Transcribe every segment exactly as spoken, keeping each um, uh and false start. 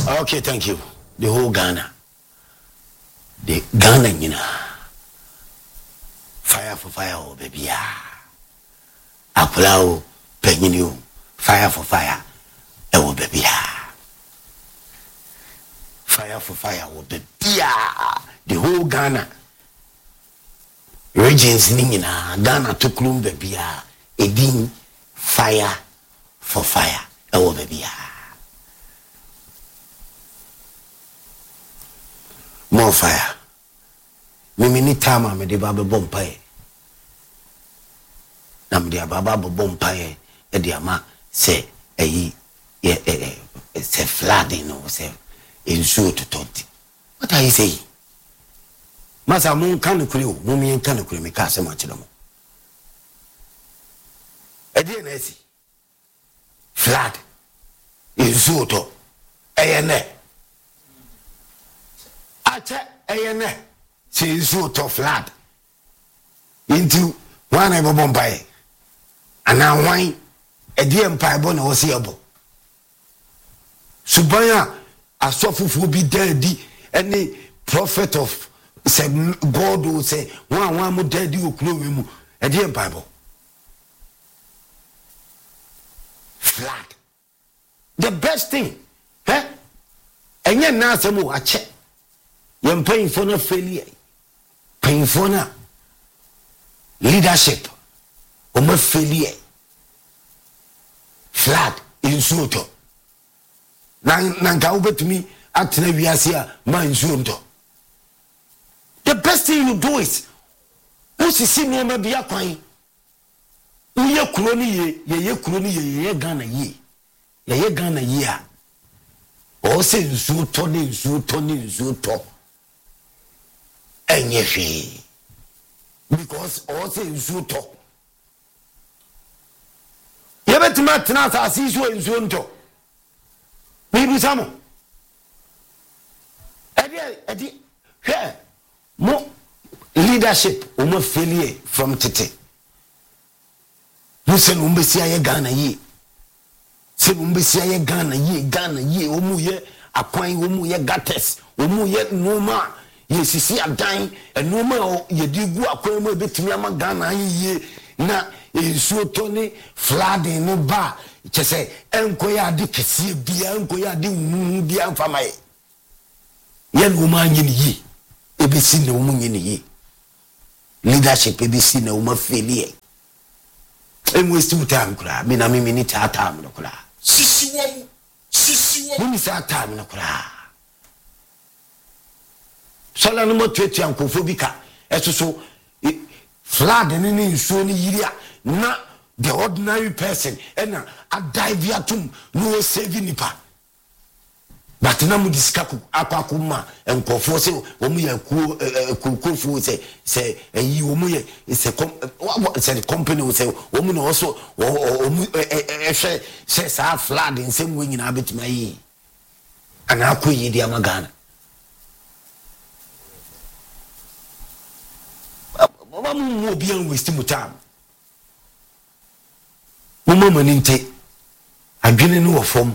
Okay, thank you. The whole Ghana. The Ghana, you know. Fire for fire, oh baby. Apolao, Peninu. Fire for fire, oh baby. Fire for fire, oh baby. The whole Ghana. Regions Nina, Ghana to Klum baby. Edin fire for fire, oh baby. More fire. Mimi ni tama me de baba bompae. Na me de baba bompae e de ama se eyi ye eh se flooding no se ensuo to twenty. What are you saying? Masa mun kan kure o, mun yen kan kure me ka se ma kire mo. E de na esi. Flood. Ensuo to eye ne. Ache eye ne. Say so to flood into one ever bombay and now wine a dear empire bon or seeable. Subaya a soft will be dead. Any prophet of say God will say one one more dead you clue a dear Bible. Flood. The best thing, eh? And yet now some more I check. You're paying for no failure. Paying for na leadership or my failure. Flat in Soto. Nanka over to me at Neviasia, my Soto. The best thing you do is who's see no maybe a coin. Ye crony, ye crony, ye Ghana ye. Ye Ghana ye. Or say Soto, Soto, Soto. Enyefi because also in Zuto. You bet Martinas as is in Zunto. Maybe some. Eddie, Eddie, here more leadership, more failure from Tete. Musen Umbesia Ghana ye. Say Umbesia Ghana ye, Ghana ye, Umuye, Aquine, Umuye Gates, Umuye Noma. Yes, you see a dying and no more you do go a bit to me Ghana ye na in so Tony flooding no bar. Just say Encoya Dickie be Encoya di be Amfamay. Yen woman in ye, a be seen no woman in ye. Leadership a be seen no more failure. And waste two time cry, mean a minute at time no cry. Sissy one, sissy one is our time no cry. Sola no more twenty and Kofobika. Eso so flood and any so ni na the ordinary person and a dive tum no saving nipa. But na mu diskaku akwakuma and Kofo say omu ya ku Kofo say say yi omu ye is a what say the company will say omu no also omu ehwe say sa flood in same way nyina betima yi. Ana akoyi dia magana. Mama will be on wasting time. Mama Maninte, I'm getting no form.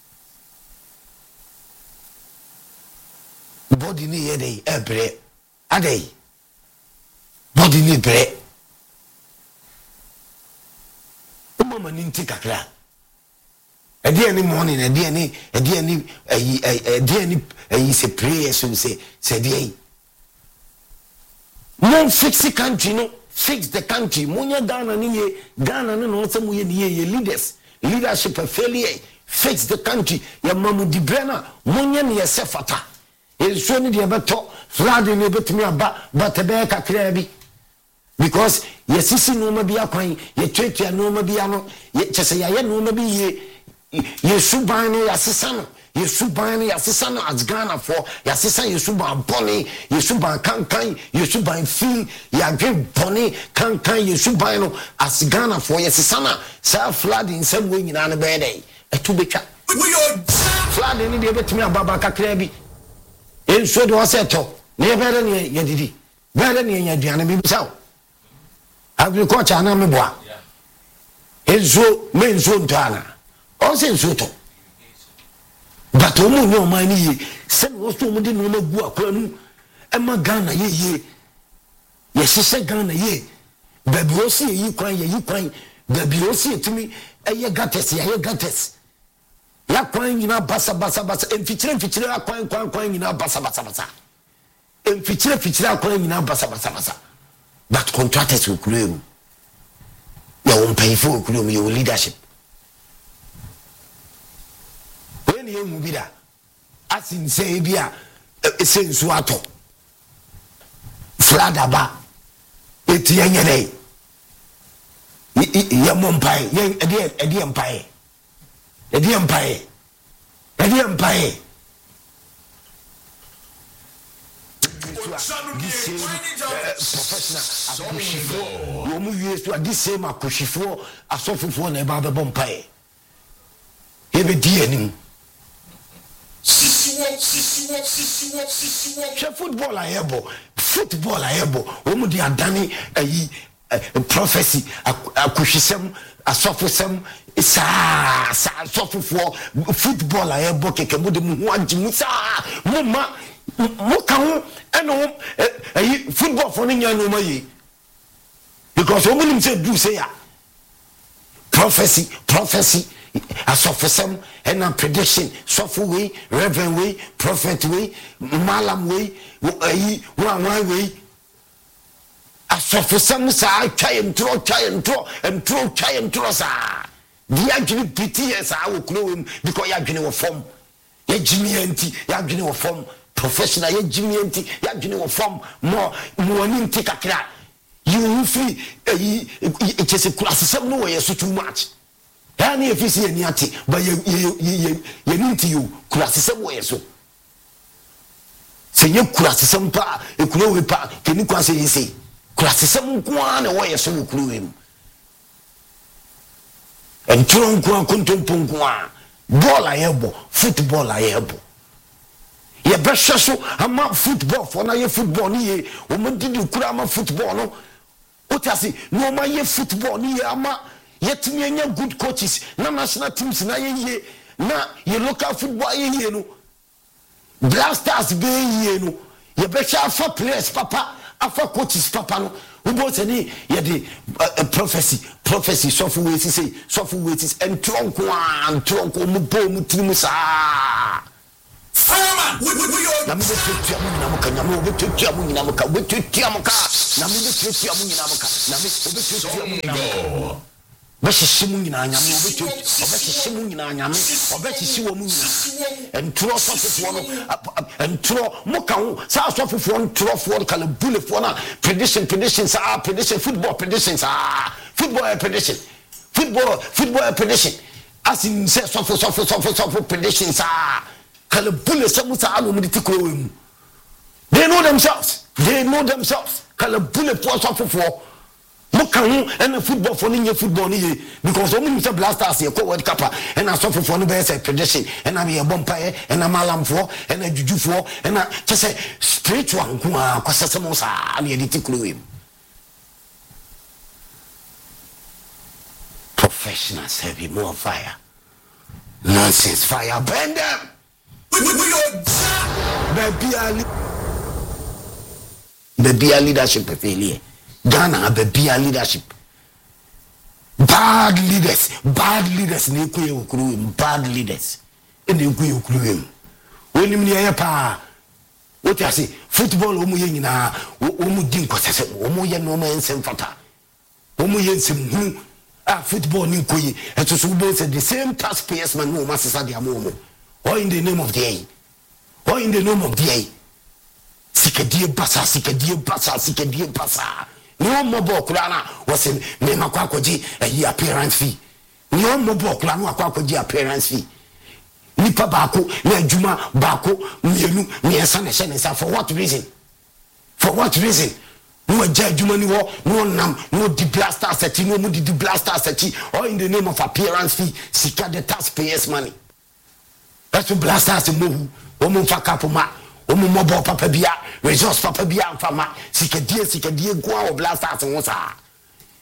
Body near day, a bread, a day. Body need bread. Mama Maninte Kakra. A dear any morning, a dear any, a dear any, a dear any, a say prayer, so say, say, dear. No fix the country, no fix the country. Munya Ghana ni Ghana no some we ye leaders, leadership a failure. Fix the country. Ya mamu di brena munya ni sefata. E so ni de beto flood ni betumi aba but be ka krebi. Because ye sisi no ma bia kwan, ye twetwa no ma bia no, ye chese ya ye no ma bi ye ye suban no ya sesa no. Ye suban ya sesa no as Ghana for ya sesa ye suban boni ye suban kankan ye suban fi ya gwe boni kankan ye suban no as Ghana for ye sesa na sa flood in some way nyina na be dey etu betwa flood ni de betumi ababa kakra bi enso de oseto ne bere ne ye didi bere ne ye aduane bi bisaw agriculture na meboa enso me enso ntana o se enso to but omo nyo man ni ye se no so omo de no magu akwa nu e ma Ghana ye ye ye hye Ghana ye baby o si yi kwan ye yi kwan baby o si etimi eye gates ye ye gates ya kwan nyina basa basa basa emfichire emfichire akwan kwan kwan nyina basa basa basa emfichire fichire akwan nyina basa basa basa but contractors will create ya won pay for create your leadership when you mu bi da asin say bia esensu ato flada ba eti anya dai ya mompai yen edi edi empai edi empai edi empai professional akoshifo wo mu wie so adi same akoshifo asofofo na eba be bompai ebe di anim sisiwo sisiwo sisiwo sisiwo che football ayebo football ayebo wo mu di adani ayi prophecy akohwisem asofosem sa sa asofofo football ayebo keke mu de mu ho agimu sa mu ma mo kan eno ayi football for nya no mayi because wo mu say do say ya prophecy prophecy asofosem and a prediction sofu way reverend way prophet way malam way ayi wan wan way asofosem sa twayem tro twayem tro em tro twayem tro sa dia gini piti sa wo kuro because ya gini wo form ya gini anti ya gini wo form professional ya gini anti ya gini wo form mo mo ni nti kakra you free ayi it is a asofosem no way so too much yani efisi eni ati ba ye ye ye ninti you kurasesem wo yeso senye kurasesem pa ekuro we pa keni kwa se yesi kurasesem nko na wo yeso wo kuro we mu entro nko kontompo nko a ball ayebo football ayebo ye behwe so ama football for na ye football ni ye o modidi kura ama football no otasi no ma ye football ni ye ama yet me good coaches na national teams na ye na ye local football ye no blasters be ye no ye be sha for players papa afa coaches papa no we both say ye the prophecy prophecy so for we say so for we is and tronko and tronko mu bo mu timu sa fireman we we we na me be tutu amu na muka na me be tutu amu na muka we tutu amu ka na me be tutu amu na muka na me be tutu amu na muka Beshimu nyina nyame obetu obeshimu nyina nyame obeshishi wo mu nyina entro sofofo no entro moka ho sa sofofo entro fo kala bulefo na prediction predictions ah prediction football predictions ah football prediction football football prediction as in say sofo sofo sofo sofo predictions ah kala bule samu sa alo mu tikro we mu they know themselves they know themselves kala bulefo sofofo Moka and a football for ninja football ni because only Mister Blasters here call World Cup and I suffer for no better prediction and I be a bumpire and a malam for and a juju for and I just say spiritual kwa kwa samosa ani editikulu professionals have more fire nonsense fire burn them baby ali baby leadership failure Ghana be bia leadership bad leaders bad leaders ne ku ye okuru bad leaders e ne ku ye okuru woni mi ye pa wo ti ase football o mu ye nyina o mu din kwasese o mu ye no ma ensem fata o mu ye ensem hu ah football ni ku ye eto so bo say the same taxpayers man no ma sesa dia mo mo or in the name of the A or in the name of the A sikadie basa sikadie basa sikadie basa no more bokulana was in me makwakoji a year appearance fee no more bokulana akwakoji appearance fee nipa bako na adwuma bako mienu miensa na hye nsa for what reason for what reason no agya adwuma ni wo no nam no di blaster seti no mu di di blaster seti all in the name of appearance fee sika the taxpayers money that's what blasters mo wo mo fa kapoma omo mobo papa bia resource papa bia mfama sikadie sikadie kwa o blasters ho sa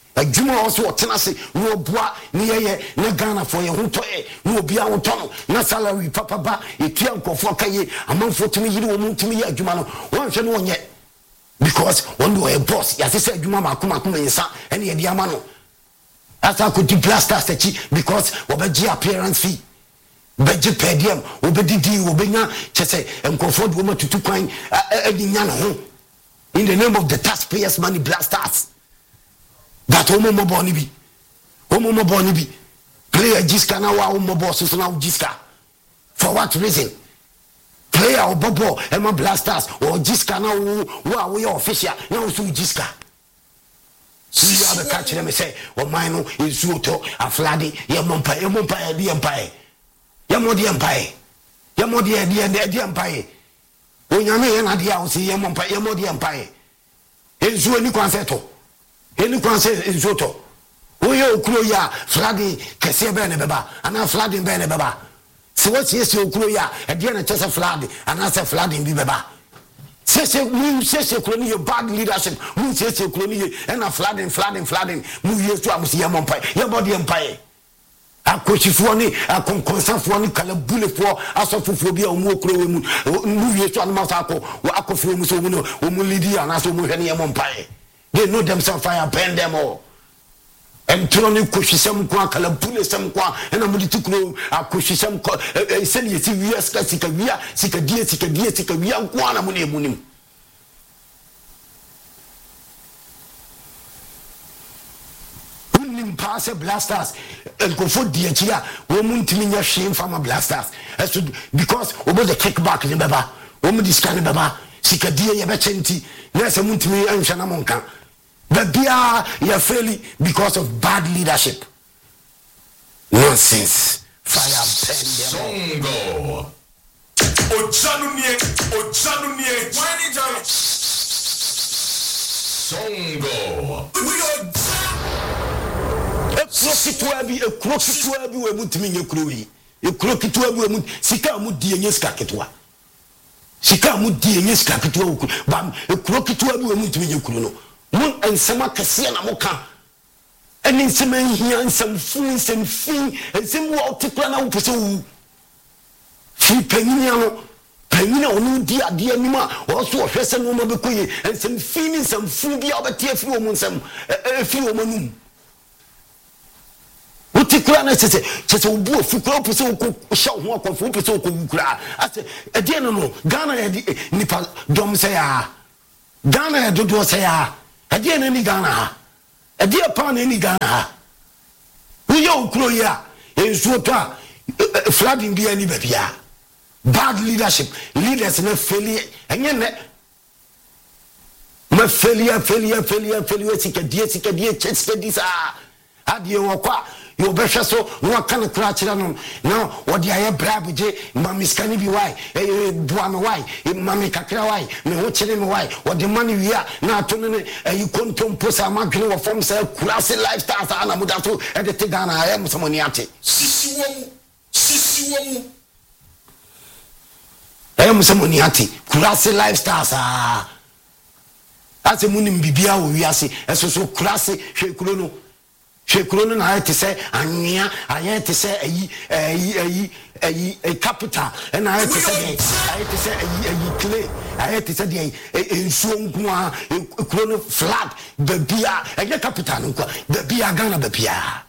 adwuma also otenase no boa ne ye na Ghana for ye hoto e no bia hoto no na salary papa ba etua nkofo kaye amanfo tumi yiri wo mutumi ye adwuma no wonhwe no onye because one do a boss ya say adwuma makoma koma yesa ene ye dia ma no asa ko di blasters tachi because obeji appearance fee beji per diem obedi di obenya chese nkofo do ma tutu kwan adinya no ho in the name of the taxpayers money blasters. That homo moboni bi homo moboni bi player jiska na wa homo boss so na jiska for what reason player or bobo ema blasters or jiska na wa we official na so jiska see ya the catch them say o mine no isu to aflade ye mompa ye mompa ye di empire ye modi empire ye modi ye di di empire o nyame ye na dia o see ye mompa ye modi empire enzu ani kwanseto eni kwanse enzoto oye okuro ya flooding kese be ne beba ana flooding be ne beba se what yes okuro ya e de na chese flooding ana se flooding bi beba se se mu se se okuro ni bad leadership mu se se okuro ni e na flooding flooding flooding mu yesu am se ye mompai ye body empire akochifo ni akonkonsafo ni kala bulefo asofofo bi a mu okuro we mu mu yesu an ma sa ko akofo mu so mu no mu leader ana so mu hwe ne ye mompai. They know themselves fire burn them all. And Tony Kushisam Kwa Kalapule Sam Kwa and I'm to grow a Kushisam send you see we are Sika Via Sika Dia Sika Dia Sika Via Kwana Muni Munim. Unim pass blasters and go for D H R woman to me shame from a blasters as to because over the kickback in Baba woman this kind of Baba Sika Dia Yabachenti there's a muntimi and Shanamonka. But they are you failing because of bad leadership. Nonsense. Fire burn them. Songo. Ojanumie, Ojanumie. Why did Songo. We are a crooked wabi, a crooked wabi, we mutimi yekruyi. A crooked wabi, we mut sika mudi yenyeska ketwa. Sika mudi yenyeska ketwa. Bam, a crooked wabi, we mutimi yekruno. Mun ensema kese na moka eni nsema hia nsem fu nsem fi nsem wo otikla na wo pese wu fi panyina no panyina onu di ade anima wo so hwese no ma bekoye nsem fi ni nsem fu bia obetie fi wo mun nsem fi wo manum otikla na sese sese obu ofu kura pese wo ko hya ho akofo pese wo ko kura ase ade no no Ghana ya nipa dom se ya Ghana ya dodo se ya ade na ni Ghana ha ade pa na ni Ghana ha we yo kuro ya enso to a flooding bi ani babia bad leadership leaders na failure enye ne ma failure failure failure failure sika die sika die sika disa ade wo kwa yo behwe so no kan kra kira no no wodi aye brab je mami skani bi wai eh bua me wai mami kakra wai me ho kire me wai wodi mani wia na to ne eh kontompo sa magwene wo form sa kurase lifestyle sa na muda so e de Ghana aye musomoni ate sisi wo sisi wo aye musomoni ate kurase lifestyle sa ase munim bibia wo wiase eso so kurase hwekuro no Shekrono na ayete se anya ayete se ayi ayi ayi ayi a capital and ayete se ayete se ayi ayi clay ayete se dey ensuo nko a krono flat babia ayi capital nko babia Ghana babia